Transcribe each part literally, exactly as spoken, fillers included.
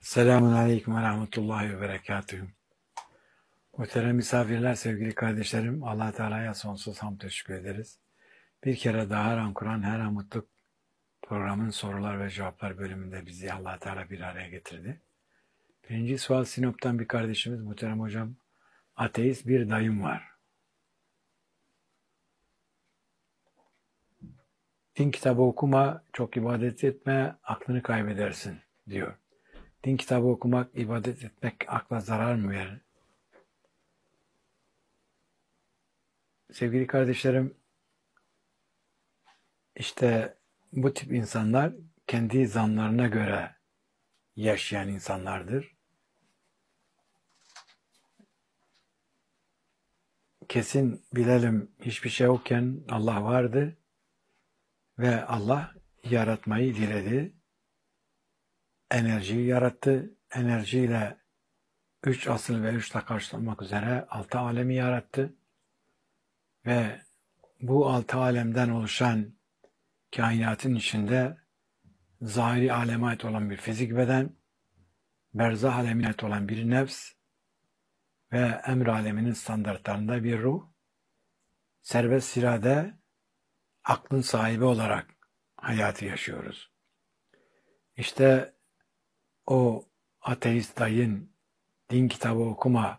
Selamun Aleyküm ve Rahmetullahi ve Berekatühü. Muhterem misafirler, sevgili kardeşlerim, Allah Teala'ya sonsuz hamd teşekkür ederiz. Bir kere daha her an Kur'an, her an mutluluk programın sorular ve cevaplar bölümünde bizi Allah Teala bir araya getirdi. Birinci sual Sinop'tan bir kardeşimiz, muhterem hocam, ateist bir dayım var. Din kitabı okuma, çok ibadet etme, aklını kaybedersin diyor. Din kitabı okumak, ibadet etmek akla zarar mı verir? Sevgili kardeşlerim, işte bu tip insanlar kendi zanlarına göre yaşayan insanlardır. Kesin bilelim, hiçbir şey yokken Allah vardı ve Allah yaratmayı diledi. Enerjiyi yarattı. Enerjiyle üç asıl ve üç takarç olmak üzere altı alemi yarattı. Ve bu altı alemden oluşan kainatın içinde zahiri aleme ait olan bir fizik beden, berzah alemine ait olan bir nefs ve emr aleminin standartlarında bir ruh, serbest irade, aklın sahibi olarak hayatı yaşıyoruz. İşte o ateist dayın din kitabı okuma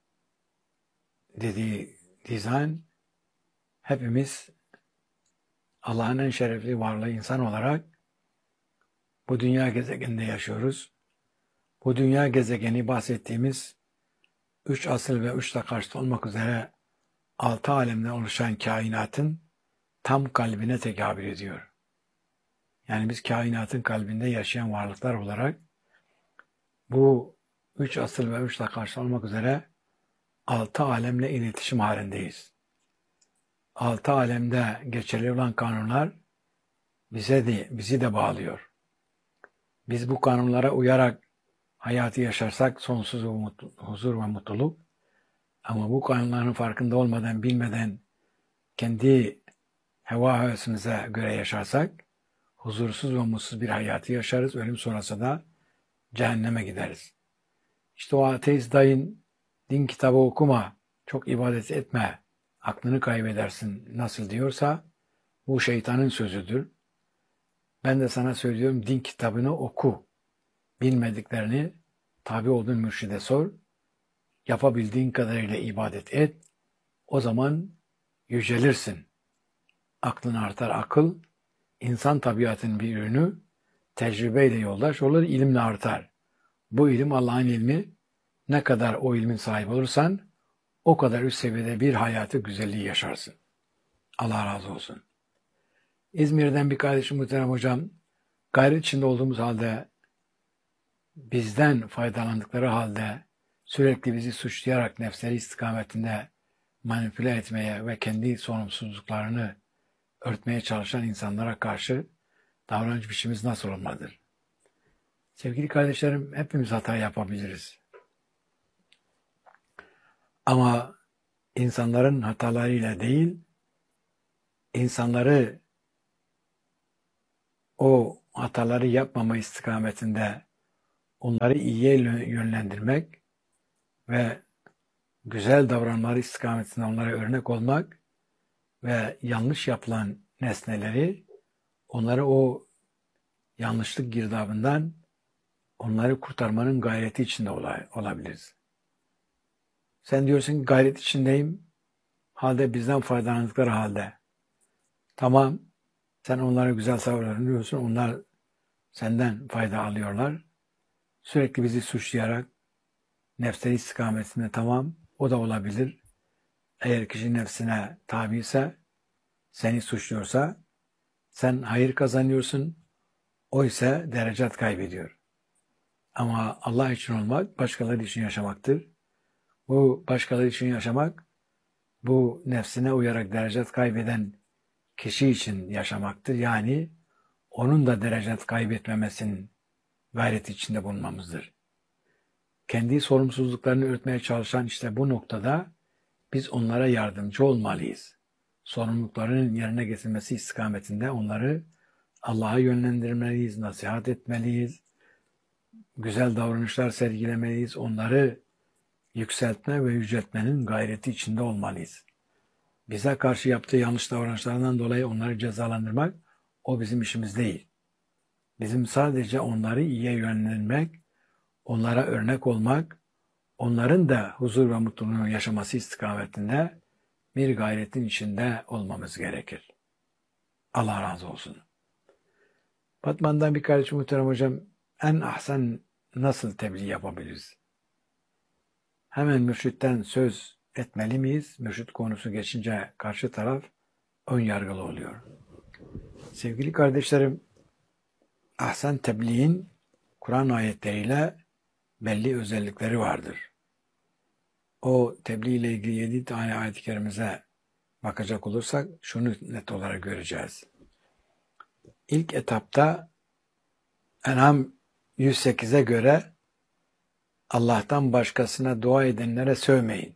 dediği dizayn, hepimiz Allah'ın en şerefli varlığı insan olarak bu dünya gezegeninde yaşıyoruz. Bu dünya gezegeni bahsettiğimiz üç asıl ve üç takarçta olmak üzere altı alemden oluşan kainatın tam kalbine tekabül ediyor. Yani biz kainatın kalbinde yaşayan varlıklar olarak bu üç asıl ve üç takarçta olmak üzere altı alemle iletişim halindeyiz. Altı alemde geçerli olan kanunlar bize de, bizi de bağlıyor. Biz bu kanunlara uyarak hayatı yaşarsak sonsuz huzur ve mutluluk. Ama bu kanunların farkında olmadan, bilmeden kendi heva hevesimize göre yaşarsak huzursuz ve mutsuz bir hayatı yaşarız. Ölüm sonrası da cehenneme gideriz. İşte o ateist dayın din kitabı okuma, çok ibadet etme, aklını kaybedersin nasıl diyorsa bu şeytanın sözüdür. Ben de sana söylüyorum, din kitabını oku. Bilmediklerini tabi olduğun mürşide sor. Yapabildiğin kadarıyla ibadet et. O zaman yücelirsin. Aklın artar akıl. İnsan tabiatının bir ürünü. Tecrübeyle yoldaş olur, ilimle artar. Bu ilim Allah'ın ilmi. Ne kadar o ilmin sahibi olursan o kadar üst seviyede bir hayatı güzelliği yaşarsın. Allah razı olsun. İzmir'den bir kardeşim muhterem hocam, gayret içinde olduğumuz halde, bizden faydalandıkları halde sürekli bizi suçlayarak nefsleri istikametinde manipüle etmeye ve kendi sorumsuzluklarını örtmeye çalışan insanlara karşı davranış biçimimiz nasıl olmalıdır? Sevgili kardeşlerim, hepimiz hata yapabiliriz. Ama insanların hatalarıyla değil, insanları o hataları yapmama istikametinde onları iyiye yönlendirmek ve güzel davranmaları istikametinde onlara örnek olmak ve yanlış yapılan nesneleri, onları o yanlışlık girdabından onları kurtarmanın gayreti içinde olabiliriz. Sen diyorsun ki gayret içindeyim, halde bizden faydalandıkları halde. Tamam, sen onlara güzel davranıyorsun, onlar senden fayda alıyorlar. Sürekli bizi suçlayarak nefsleri istikametinde, tamam, o da olabilir. Eğer kişi nefsine tabi ise, seni suçluyorsa, sen hayır kazanıyorsun, o ise derecat kaybediyor. Ama Allah için olmak, başkaları için yaşamaktır. Bu başkaları için yaşamak, bu nefsine uyarak derecat kaybeden kişi için yaşamaktır. Yani onun da derecat kaybetmemesinin gayreti içinde bulunmamızdır. Kendi sorumsuzluklarını örtmeye çalışan işte bu noktada biz onlara yardımcı olmalıyız. Sorumluluklarının yerine getirilmesi istikametinde onları Allah'a yönlendirmeliyiz, nasihat etmeliyiz. güzel davranışlar sergilemeliyiz. Onları yükseltme ve yüceltmenin gayreti içinde olmalıyız. Bize karşı yaptığı yanlış davranışlarından dolayı onları cezalandırmak, o bizim işimiz değil. Bizim sadece onları iyiye yönlendirmek, onlara örnek olmak, onların da huzur ve mutluluğunu yaşaması istikametinde bir gayretin içinde olmamız gerekir. Allah razı olsun. Batman'dan bir kardeşim muhterem hocam, en ahsen nasıl tebliğ yapabiliriz? Hemen mürşitten söz etmeli miyiz? Mürşit konusu geçince karşı taraf ön yargılı oluyor. Sevgili kardeşlerim, ahsen tebliğin Kur'an ayetleriyle belli özellikleri vardır. O tebliğ ile ilgili yedi tane ayet-i kerimize bakacak olursak şunu net olarak göreceğiz. İlk etapta En'am yüz sekize göre Allah'tan başkasına dua edenlere sövmeyin.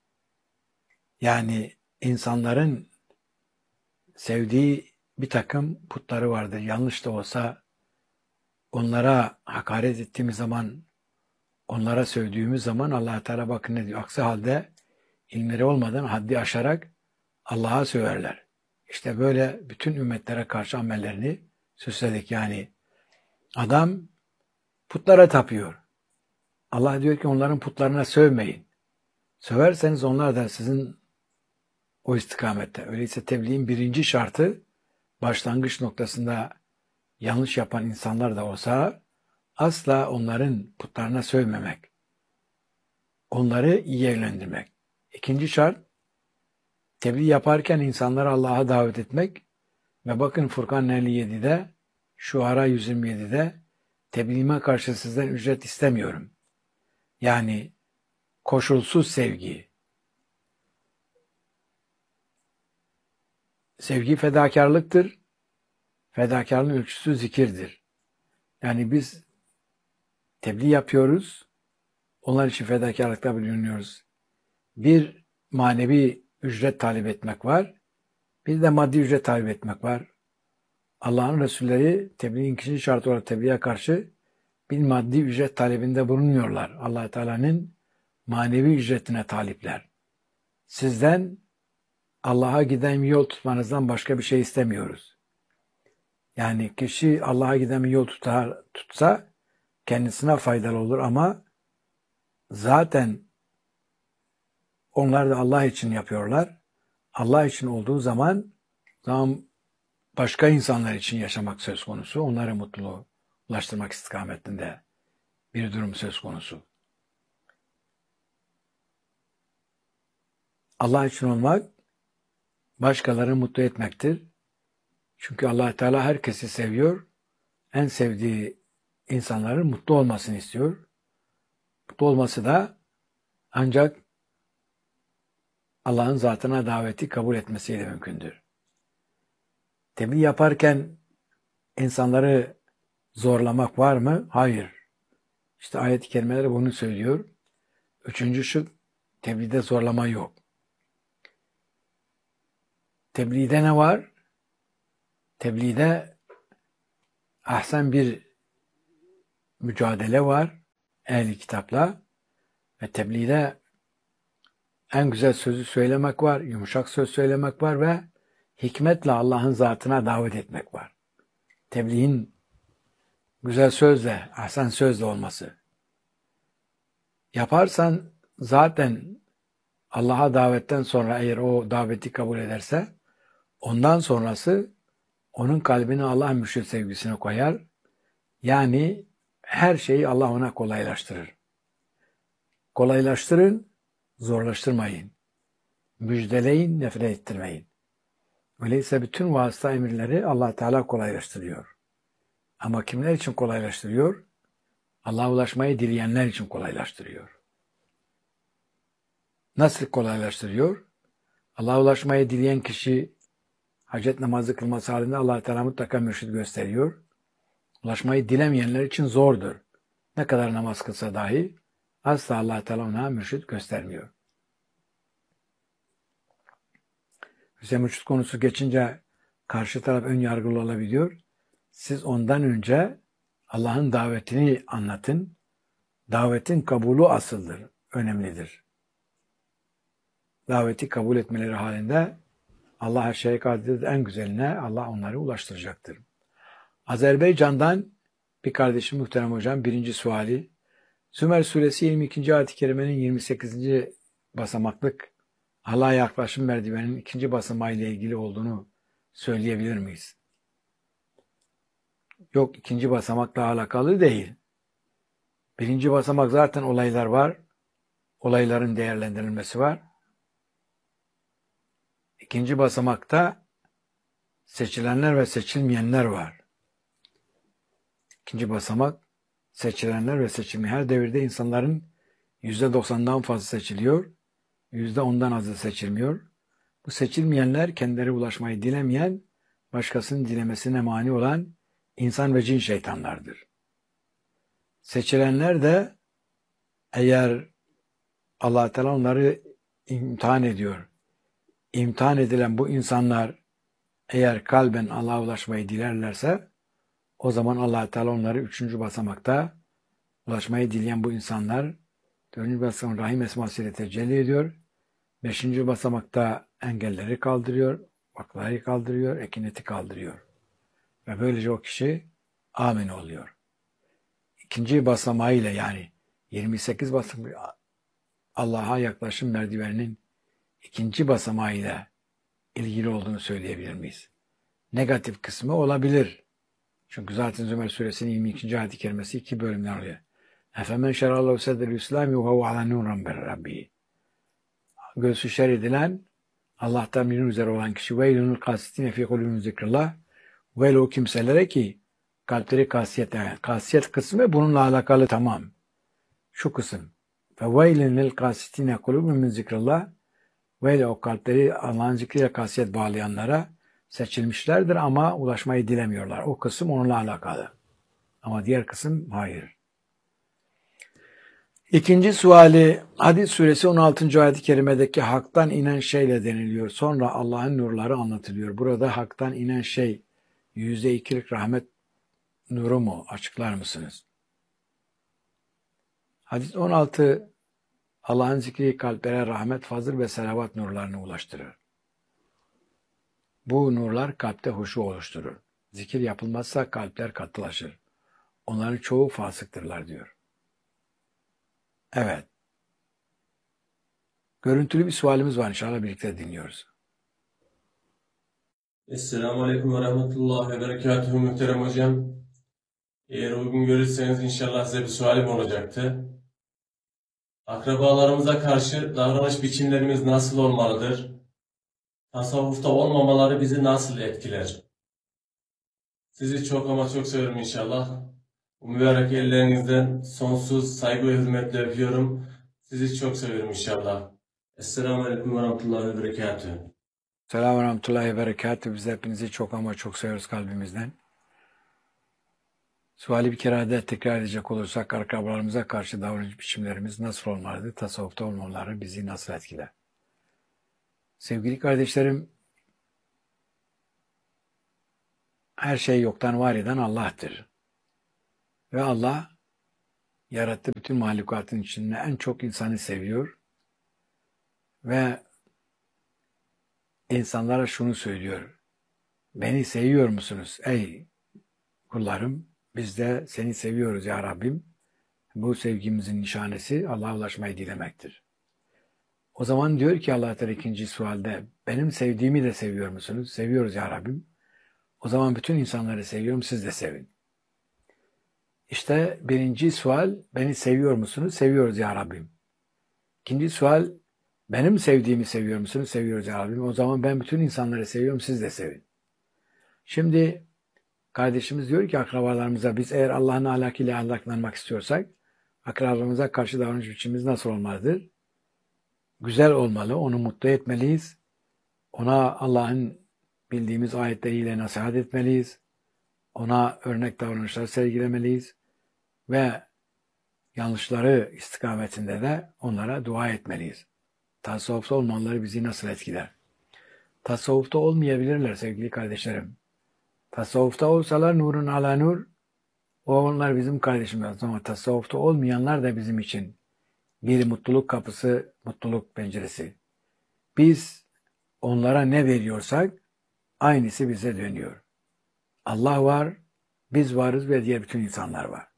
Yani insanların sevdiği bir takım putları vardır. Yanlış da olsa onlara hakaret ettiğimiz zaman, onlara sövdüğümüz zaman Allah Teala bakın ne diyor. Aksi halde ilmleri olmadan haddi aşarak Allah'a söverler. İşte böyle bütün ümmetlere karşı amellerini süsledik. Yani adam putlara tapıyor. Allah diyor ki onların putlarına sövmeyin. Söverseniz onlar da sizin o istikamette. Öyleyse tebliğin birinci şartı başlangıç noktasında yanlış yapan insanlar da olsa asla onların putlarına sövmemek. Onları iyi yönlendirmek. İkinci şart tebliğ yaparken insanları Allah'a davet etmek ve bakın Furkan elli yedide, Şuara yüz yirmi yedide tebliğime karşı sizden ücret istemiyorum. Yani koşulsuz sevgi. Sevgi fedakarlıktır. Fedakarlığın ölçüsü zikirdir. Yani biz tebliğ yapıyoruz. Onlar için fedakarlıkta bulunuyoruz. Bir manevi ücret talep etmek var. Bir de maddi ücret talep etmek var. Allah'ın Resulleri tebliğin ikinci şartı olarak tebliğe karşı bir maddi ücret talebinde bulunmuyorlar. Allah Teala'nın manevi ücretine talipler. Sizden Allah'a giden bir yol tutmanızdan başka bir şey istemiyoruz. Yani kişi Allah'a giden bir yol tutar, tutsa kendisine faydalı olur ama zaten onlar da Allah için yapıyorlar. Allah için olduğu zaman zaman başka insanlar için yaşamak söz konusu. Onlara mutluluğu ulaştırmak istikametinde bir durum söz konusu. Allah için olmak başkalarını mutlu etmektir. Çünkü Allah Teala herkesi seviyor. En sevdiği insanların mutlu olmasını istiyor. Mutlu olması da ancak Allah'ın zatına daveti kabul etmesiyle mümkündür. Tebliğ yaparken insanları zorlamak var mı? Hayır. İşte ayet-i kerimeleri bunu söylüyor. Üçüncü şu, tebliğde zorlama yok. Tebliğde ne var? Tebliğde ahsen bir mücadele var ehli kitapla ve tebliğde en güzel sözü söylemek var, yumuşak söz söylemek var ve hikmetle Allah'ın zatına davet etmek var. Tebliğin güzel sözle, ahsen sözle olması. Yaparsan zaten Allah'a davetten sonra eğer o daveti kabul ederse ondan sonrası onun kalbine Allah mürşid sevgisini koyar. Yani her şeyi Allah ona kolaylaştırır. Kolaylaştırın, zorlaştırmayın. Müjdeleyin, nefret ettirmeyin. Öyleyse bütün vasıta emirleri Allah Teala kolaylaştırıyor. Ama kimler için kolaylaştırıyor? Allah'a ulaşmayı dileyenler için kolaylaştırıyor. Nasıl kolaylaştırıyor? Allah'a ulaşmayı dileyen kişi hacet namazı kılması halinde Allah Teala mutlaka mürşid gösteriyor. Ulaşmayı dilemeyenler için zordur. Ne kadar namaz kılsa dahi asla Allah Teala ona mürşid göstermiyor. İşte mürşid konusu geçince karşı taraf ön yargılı olabiliyor. Siz ondan önce Allah'ın davetini anlatın. Davetin kabulü asıldır, önemlidir. Daveti kabul etmeleri halinde Allah her şeye kadirdir. En güzeline Allah onları ulaştıracaktır. Azerbaycan'dan bir kardeşim muhterem hocam birinci suali. Zümer suresi yirmi ikinci ayet-i kerimenin yirmi sekizinci basamaklık Allah'a yaklaşım merdiveninin ikinci basamağı ile ilgili olduğunu söyleyebilir miyiz? Yok, ikinci basamakla alakalı değil. Birinci basamak zaten olaylar var. Olayların değerlendirilmesi var. İkinci basamakta seçilenler ve seçilmeyenler var. İkinci basamak seçilenler ve seçilmeyenler. Her devirde insanların yüzde doksandan fazla seçiliyor. Yüzde ondan azı seçilmiyor. Bu seçilmeyenler kendileri ulaşmayı dilemeyen, başkasının dilemesine mani olan insan ve cin şeytanlardır. Seçilenler de eğer Allah Teala onları imtihan ediyor. İmtihan edilen bu insanlar eğer kalben Allah'a ulaşmayı dilerlerse o zaman Allah Teala onları üçüncü basamakta ulaşmayı dileyen bu insanlar dördüncü basamak Rahim esmasıyla tecelli ediyor. Beşinci basamakta engelleri kaldırıyor, vakları kaldırıyor, ekineti kaldırıyor. Ve böylece o kişi amin oluyor. İkinci basamağıyla yani yirmi sekiz basamak Allah'a yaklaşım merdiveninin ikinci basamağıyla ilgili olduğunu söyleyebilir miyiz? Negatif kısmı olabilir. Çünkü zaten Zümer suresinin yirmi ikinci ayet-i kerimesi iki bölümden oluyor. Efemen şerallahu sedrel İslami ve huve ala nuran bir rabbi. Göğsü şer edilen Allah'tan bir üzere olan kişi veylünül kasitine fi kulûbihim zikrullah. Veil o kimselere ki kalpleri kasiyet. Yani kasiyet kısmı bununla alakalı tamam. Şu kısım. Ve veylünül kasitine kulûbihim zikrullah. Veil o kalpleri Allah'ın zikriyle kasiyet bağlayanlara seçilmişlerdir ama ulaşmayı dilemiyorlar. O kısım onunla alakalı. Ama diğer kısım hayır. İkinci suali Hadid suresi on altıncı ayet-i kerimedeki haktan inen şeyle deniliyor. Sonra Allah'ın nurları anlatılıyor. Burada haktan inen şey yüzde ikilik rahmet nuru mu? Açıklar mısınız? Hadis on altı Allah'ın zikri kalplere rahmet, fazıl ve selavat nurlarını ulaştırır. Bu nurlar kalpte huşu oluşturur. Zikir yapılmazsa kalpler katılaşır. Onların çoğu fasıktırlar diyor. Evet. Görüntülü bir sualimiz var. İnşallah birlikte dinliyoruz. Esselamu Aleyküm ve Rahmetullahi ve Berekatuhu muhterem hocam. Eğer uygun görürseniz inşallah size bir sualim olacaktı. Akrabalarımıza karşı davranış biçimlerimiz nasıl olmalıdır? Tasavvufta olmamaları bizi nasıl etkiler? Sizi çok ama çok seviyorum inşallah. Bu mübarek ellerinizden sonsuz saygı ve hürmetle öpüyorum. Sizi çok seviyorum inşallah. Esselamu Aleyküm ve Rahmetullahi ve Berekatuhu. Selamun Rahmetullahi ve Berekatuhu. Biz hepinizi çok ama çok seviyoruz kalbimizden. Suali bir kere de tekrar edecek olursak akrabalarımıza karşı davranış biçimlerimiz nasıl olmalıdır? Tasavvufta olmaları bizi nasıl etkiler? Sevgili kardeşlerim, her şey yoktan var eden Allah'tır. Ve Allah yarattığı bütün mahlukatın içinde en çok insanı seviyor. Ve insanlara şunu söylüyor. Beni seviyor musunuz ey kullarım? Biz de seni seviyoruz ya Rabbim. Bu sevgimizin nişanesi Allah'a ulaşmayı dilemektir. O zaman diyor ki Allah Teala ikinci sualde benim sevdiğimi de seviyor musunuz? Seviyoruz ya Rabbim. O zaman bütün insanları seviyorum, siz de sevin. İşte birinci sual beni seviyor musunuz? Seviyoruz ya Rabbim. İkinci sual benim sevdiğimi seviyor musunuz? Seviyoruz ya Rabbim. O zaman ben bütün insanları seviyorum, siz de sevin. Şimdi kardeşimiz diyor ki akrabalarımıza biz eğer Allah'ın ahlakıyla ahlaklanmak istiyorsak akrabalarımıza karşı davranış biçimimiz nasıl olmalıdır? Güzel olmalı, onu mutlu etmeliyiz. Ona Allah'ın bildiğimiz ayetleriyle nasihat etmeliyiz. Ona örnek davranışlar sergilemeliyiz. Ve yanlışları istikametinde de onlara dua etmeliyiz. Tasavvufta olmaları bizi nasıl etkiler? Tasavvufta olmayabilirler sevgili kardeşlerim. Tasavvufta olsalar nurun ala nur, O onlar bizim kardeşimiz ama tasavvufta olmayanlar da bizim için bir mutluluk kapısı, mutluluk penceresi. Biz onlara ne veriyorsak aynısı bize dönüyor. Allah var, biz varız ve diğer bütün insanlar var.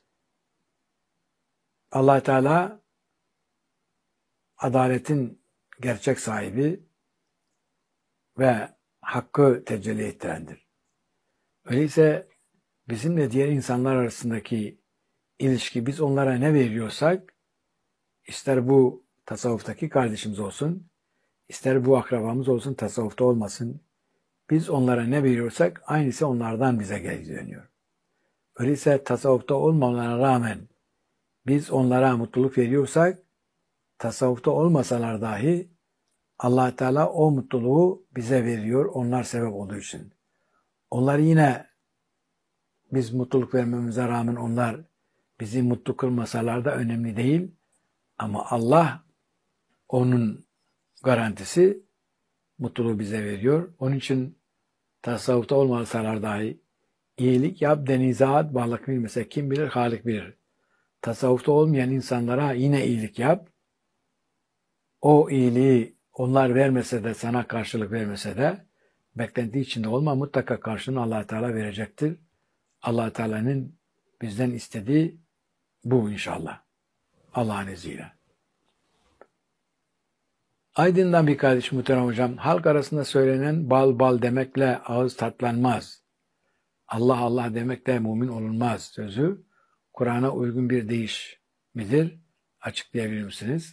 Allah Teala adaletin gerçek sahibi ve hakkı tecelli ettirendir. Öyleyse bizimle diğer insanlar arasındaki ilişki, biz onlara ne veriyorsak, ister bu tasavvuftaki kardeşimiz olsun, ister bu akrabamız olsun, tasavvufta olmasın, biz onlara ne veriyorsak aynısı onlardan bize geri dönüyor. Öyleyse tasavvufta olmamalarına rağmen biz onlara mutluluk veriyorsak, tasavvufta olmasalar dahi Allah Teala o mutluluğu bize veriyor, onlar sebep olduğu için. Onlar yine biz mutluluk vermemize rağmen onlar bizi mutlu kılmasalar da önemli değil. Ama Allah onun garantisi mutluluğu bize veriyor. Onun için tasavvufta olmasalar dahi iyilik yap, denizat, varlık bilmese kim bilir, Halik bilir. Tasavvufta olmayan insanlara yine iyilik yap. O iyiliği onlar vermese de, sana karşılık vermese de beklenti içinde olma, mutlaka karşılığını Allah Teala verecektir. Allah Teala'nın bizden istediği bu inşallah. Allah'ın izniyle. Aydın'dan bir kardeşim muhterem hocam, halk arasında söylenen bal bal demekle ağız tatlanmaz. Allah Allah demekle mümin olunmaz sözü Kur'an'a uygun bir deyiş midir? Açıklayabilir misiniz?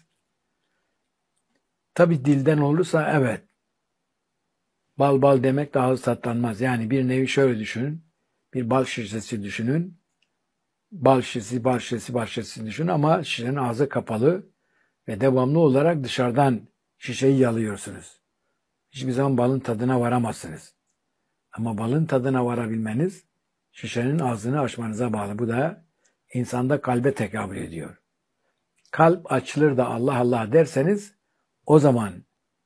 Tabi dilden olursa evet. Bal bal demekle ağız tatlanmaz. Yani bir nevi şöyle düşünün. Bir bal şişesi düşünün. Bal şişesi, bal şişesi, bal şişesi düşünün ama şişenin ağzı kapalı ve devamlı olarak dışarıdan şişeyi yalıyorsunuz. Hiçbir zaman balın tadına varamazsınız. Ama balın tadına varabilmeniz şişenin ağzını açmanıza bağlı. Bu da insanda kalbe tekabül ediyor. Kalp açılır da Allah Allah derseniz o zaman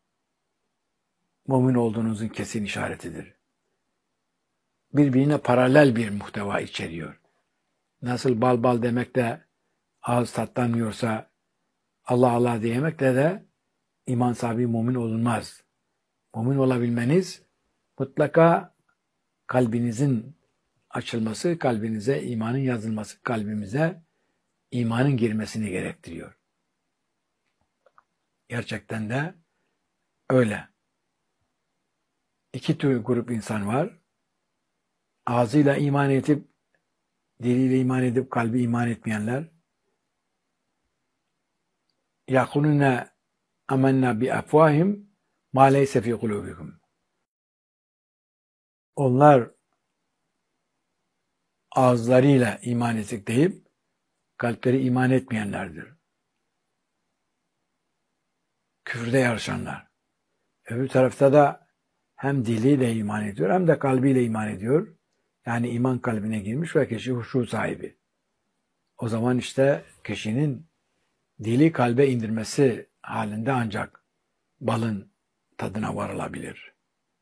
mümin olduğunuzun kesin işaretidir. Birbirine paralel bir muhteva içeriyor. Nasıl bal bal demekle ağız tatlanmıyorsa Allah Allah diyemekle de iman sahibi mümin olunmaz. Mümin olabilmeniz mutlaka kalbinizin açılması, kalbinize imanın yazılması, kalbimize imanın girmesini gerektiriyor. Gerçekten de öyle. İki tür grup insan var. Ağzıyla iman edip, diliyle iman edip, kalbi iman etmeyenler. يَقُلُونَ اَمَنَّا بِأَفْوَاهِمْ مَا لَيْسَ فِي قُلُوبِكُمْ. Onlar ağızlarıyla iman ettik deyip, kalpleri iman etmeyenlerdir. Küfürde yarışanlar. Öbür tarafta da hem diliyle iman ediyor hem de kalbiyle iman ediyor. Yani iman kalbine girmiş ve kişi huşu sahibi. O zaman işte kişinin dili kalbe indirmesi halinde ancak balın tadına varılabilir.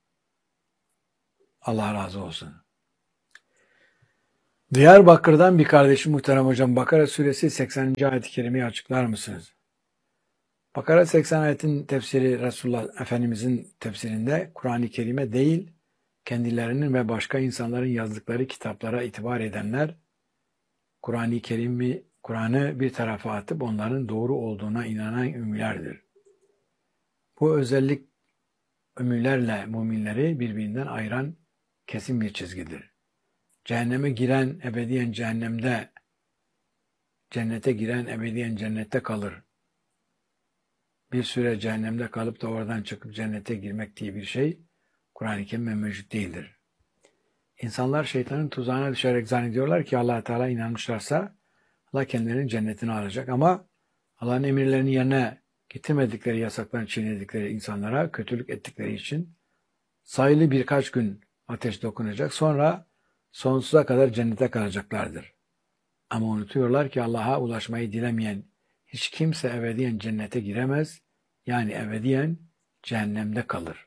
Allah razı olsun. Diyarbakır'dan bir kardeşim muhterem hocam, Bakara suresi sekseninci ayet-i kerimeyi açıklar mısınız? Bakara seksen ayetin tefsiri Resulullah Efendimizin tefsirinde Kur'an-ı Kerim'e değil, kendilerinin ve başka insanların yazdıkları kitaplara itibar edenler, Kur'an-ı Kerim'i, Kur'an'ı bir tarafa atıp onların doğru olduğuna inanan ümmilerdir. Bu özellik ümmilerle müminleri birbirinden ayıran kesin bir çizgidir. Cehenneme giren ebediyen cehennemde, cennete giren ebediyen cennette kalır. Bir süre cehennemde kalıp da oradan çıkıp cennete girmek diye bir şey Kur'an-ı Kerim'de mevcut değildir. İnsanlar şeytanın tuzağına düşerek zannediyorlar ki Allah Teala inanmışlarsa Allah kendilerinin cennetini alacak ama Allah'ın emirlerini yerine getirmedikleri, yasaklarını çiğnedikleri insanlara kötülük ettikleri için sayılı birkaç gün ateş dokunacak, sonra sonsuza kadar cennete kalacaklardır. Ama unutuyorlar ki Allah'a ulaşmayı dilemeyen hiç kimse ebediyen cennete giremez, yani ebediyen cehennemde kalır.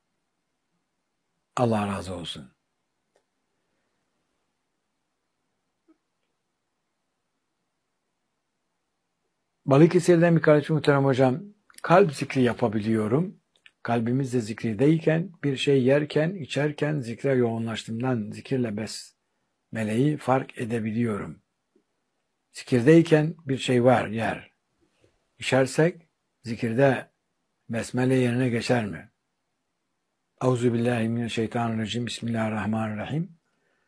Allah razı olsun. Balıkesir'den bir kardeşim muhterem hocam, kalp zikri yapabiliyorum. Kalbimiz de zikrideyken, bir şey yerken, içerken zikre yoğunlaştığımdan zikirle besmeleyi fark edebiliyorum. Zikirdeyken bir şey var, yer. İçersek zikirde besmele yerine geçer mi? Euzubillahimineşşeytanirracim. Bismillahirrahmanirrahim.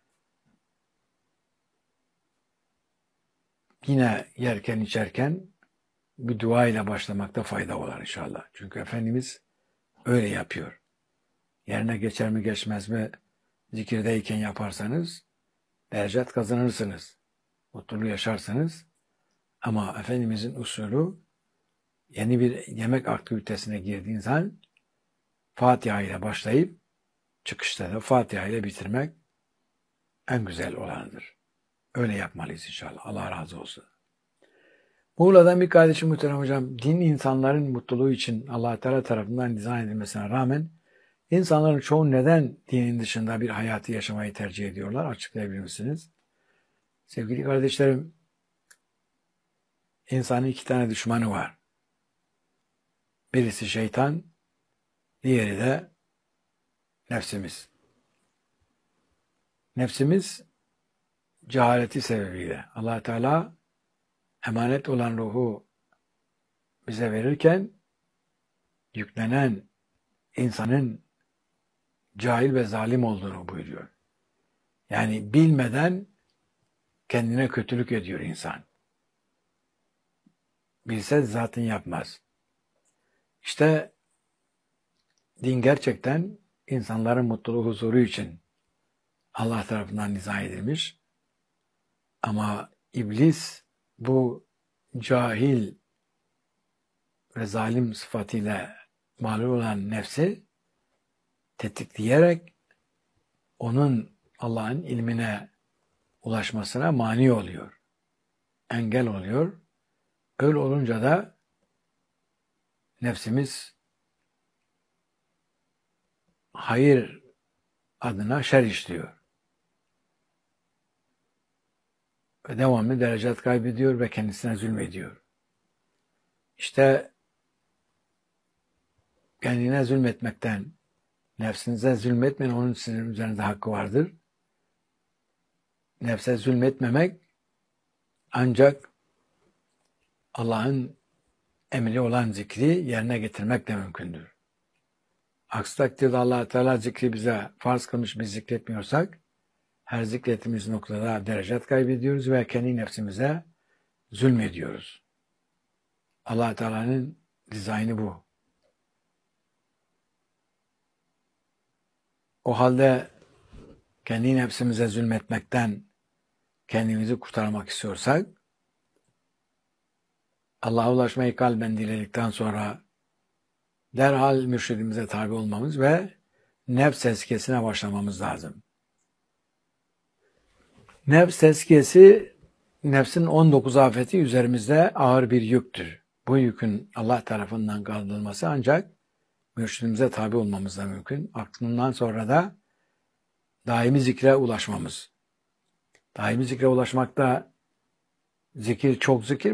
Yine yerken içerken bir dua ile başlamakta fayda var inşallah. Çünkü Efendimiz öyle yapıyor. Yerine geçer mi geçmez mi zikirdeyken yaparsanız derecat kazanırsınız. Mutluluğu yaşarsınız. Ama Efendimizin usulü yeni bir yemek aktivitesine girdiğin zaman Fatiha ile başlayıp çıkışta da Fatiha ile bitirmek en güzel olanıdır. Öyle yapmalıyız inşallah. Allah razı olsun. Muğla'dan bir kardeşim muhterem hocam, din insanların mutluluğu için Allah Teala tarafından dizayn edilmesine rağmen insanların çoğu neden dinin dışında bir hayatı yaşamayı tercih ediyorlar? Açıklayabilir misiniz? Sevgili kardeşlerim, insanın iki tane düşmanı var. Birisi şeytan, diğeri de nefsimiz. Nefsimiz cehaleti sebebiyle Allah Teala emanet olan ruhu bize verirken yüklenen insanın cahil ve zalim olduğunu buyuruyor. Yani bilmeden kendine kötülük ediyor insan. Bilse zaten yapmaz. İşte din gerçekten insanların mutluluğu, huzuru için Allah tarafından dizayn edilmiş. Ama iblis bu cahil ve zalim sıfatıyla mağlul olan nefsi tetikleyerek onun Allah'ın ilmine ulaşmasına mani oluyor. Engel oluyor. Öyle olunca da nefsimiz hayır adına şer işliyor. Ve devamlı derecat kaybediyor ve kendisine zulmediyor. İşte kendine zulmetmekten, nefsinize zulmetmeyin, onun sizin üzerinde hakkı vardır. Nefse zulmetmemek ancak Allah'ın emri olan zikri yerine getirmekle mümkündür. Aksi takdirde Allah Teala zikri bize farz kılmış, biz zikretmiyorsak her zikrettiğimiz noktada derecat kaybediyoruz ve kendi nefsimize zulmediyoruz. Allah Teala'nın dizaynı bu. O halde kendi nefsimize zulmetmekten kendimizi kurtarmak istiyorsak Allah'a ulaşmayı kalben diledikten sonra derhal mürşidimize tabi olmamız ve nefs tezkiyesine başlamamız lazım. Nefs tezkiyesi, nefsin on dokuz afeti üzerimizde ağır bir yüktür. Bu yükün Allah tarafından kaldırılması ancak mürşidimize tabi olmamızla mümkün. Aklından sonra da daimi zikre ulaşmamız. Daimi zikre ulaşmakta zikir çok zikir